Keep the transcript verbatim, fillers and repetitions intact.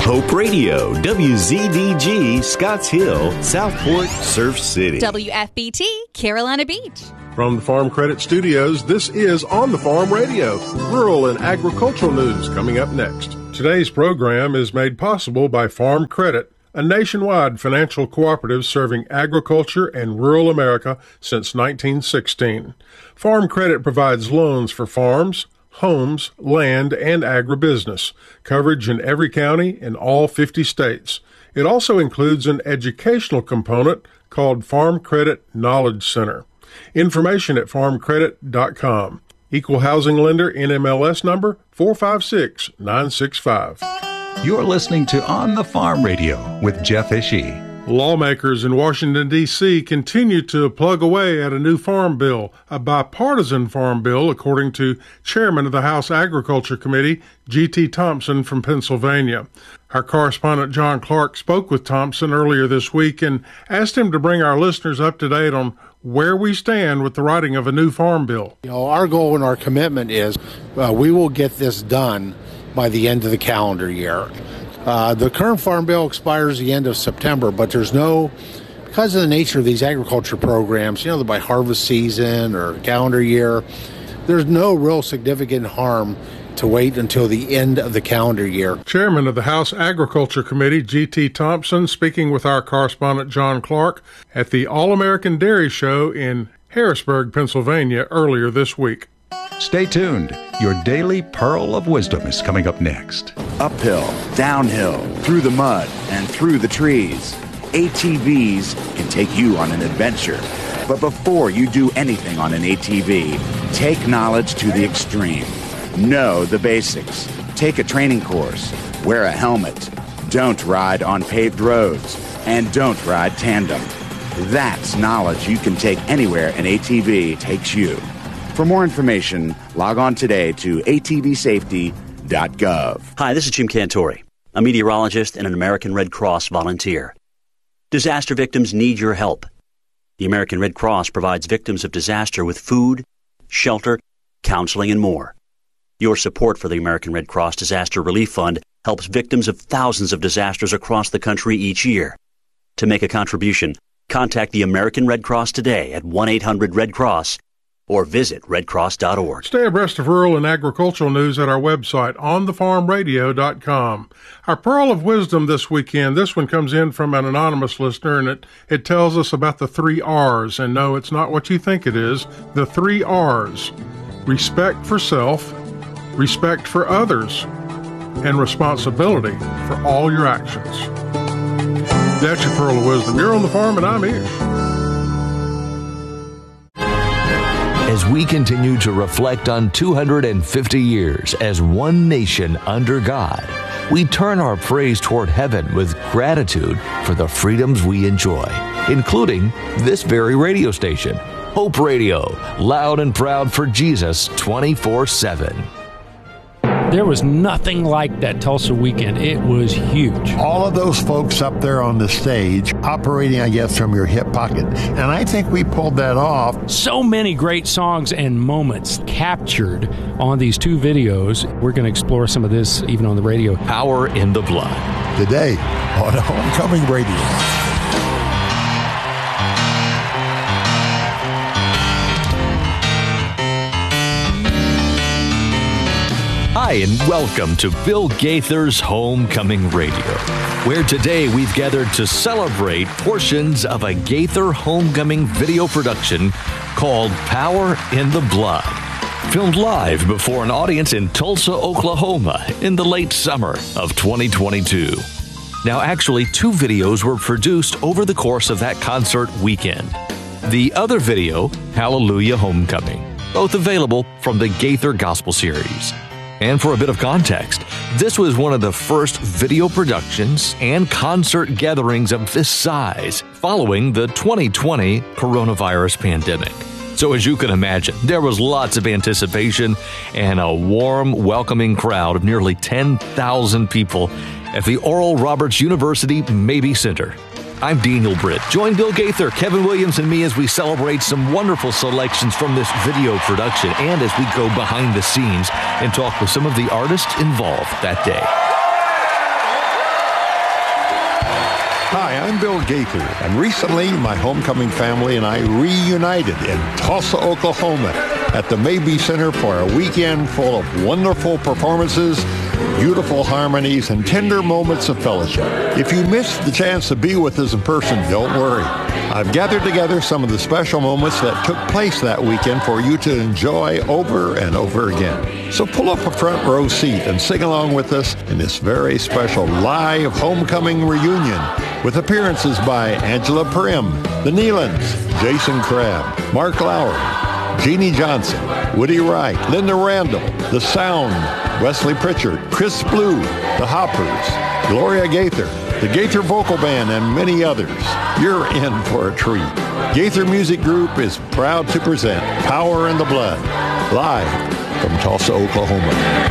Hope Radio, W Z D G, Scotts Hill, Southport, Surf City. W F B T, Carolina Beach. From the Farm Credit Studios, this is On the Farm Radio, rural and agricultural news coming up next. Today's program is made possible by Farm Credit, a nationwide financial cooperative serving agriculture and rural America since nineteen sixteen. Farm Credit provides loans for farms, homes, land, and agribusiness, coverage in every county in all fifty states. It also includes an educational component called Farm Credit Knowledge Center. Information at farm credit dot com. Equal housing lender, N M L S number four five six nine six five. You're listening to On the Farm Radio with Jeff Ishii. Lawmakers in Washington, D C continue to plug away at a new farm bill, a bipartisan farm bill, according to Chairman of the House Agriculture Committee, G T Thompson from Pennsylvania. Our correspondent John Clark spoke with Thompson earlier this week and asked him to bring our listeners up to date on where we stand with the writing of a new farm bill. You know, our goal and our commitment is uh, we will get this done by the end of the calendar year. Uh, the current farm bill expires the end of September, but there's no, because of the nature of these agriculture programs, you know, by harvest season or calendar year, there's no real significant harm to wait until the end of the calendar year. Chairman of the House Agriculture Committee, G T Thompson, speaking with our correspondent John Clark at the All-American Dairy Show in Harrisburg, Pennsylvania, earlier this week. Stay tuned. Your daily pearl of wisdom is coming up next. Uphill, downhill, through the mud, and through the trees. A T Vs can take you on an adventure. But before you do anything on an A T V, take knowledge to the extreme. Know the basics. Take a training course. Wear a helmet. Don't ride on paved roads. And don't ride tandem. That's knowledge you can take anywhere an A T V takes you. For more information, log on today to A T V safety dot gov. Hi, this is Jim Cantori, a meteorologist and an American Red Cross volunteer. Disaster victims need your help. The American Red Cross provides victims of disaster with food, shelter, counseling, and more. Your support for the American Red Cross Disaster Relief Fund helps victims of thousands of disasters across the country each year. To make a contribution, contact the American Red Cross today at one eight hundred red cross or visit red cross dot org. Stay abreast of rural and agricultural news at our website, on the farm radio dot com. Our Pearl of Wisdom this weekend, this one comes in from an anonymous listener, and it, it tells us about the three R's. And no, it's not what you think it is. The three R's. Respect for self, respect for others, and responsibility for all your actions. That's your Pearl of Wisdom. You're on the farm, and I'm Ish. As we continue to reflect on two hundred fifty years as one nation under God, we turn our praise toward heaven with gratitude for the freedoms we enjoy, including this very radio station, Hope Radio, loud and proud for Jesus twenty-four seven. There was nothing like that Tulsa weekend. It was huge. All of those folks up there on the stage operating, I guess, from your hip pocket. And I think we pulled that off. So many great songs and moments captured on these two videos. We're going to explore some of this even on the radio. Power in the Blood. Today on Homecoming Radio. Hi, and welcome to Bill Gaither's Homecoming Radio, where today we've gathered to celebrate portions of a Gaither Homecoming video production called Power in the Blood, filmed live before an audience in Tulsa, Oklahoma in the late summer of twenty twenty-two. Now, actually, two videos were produced over the course of that concert weekend. The other video, Hallelujah Homecoming, both available from the Gaither Gospel Series. And for a bit of context, this was one of the first video productions and concert gatherings of this size following the twenty twenty coronavirus pandemic. So as you can imagine, there was lots of anticipation and a warm, welcoming crowd of nearly ten thousand people at the Oral Roberts University Mabee Center. I'm Daniel Britt. Join Bill Gaither, Kevin Williams, and me as we celebrate some wonderful selections from this video production and as we go behind the scenes and talk with some of the artists involved that day. Hi, I'm Bill Gaither, and recently my homecoming family and I reunited in Tulsa, Oklahoma at the Mabee Center for a weekend full of wonderful performances, beautiful harmonies, and tender moments of fellowship. If you missed the chance to be with us in person, don't worry. I've gathered together some of the special moments that took place that weekend for you to enjoy over and over again. So pull up a front row seat and sing along with us in this very special live homecoming reunion with appearances by Angela Prim, the Nealons, Jason Crabb, Mark Lowry, Jeannie Johnson, Woody Wright, Linda Randall, The Sound, Wesley Pritchard, Chris Blue, The Hoppers, Gloria Gaither, the Gaither Vocal Band, and many others. You're in for a treat. Gaither Music Group is proud to present Power in the Blood, live from Tulsa, Oklahoma.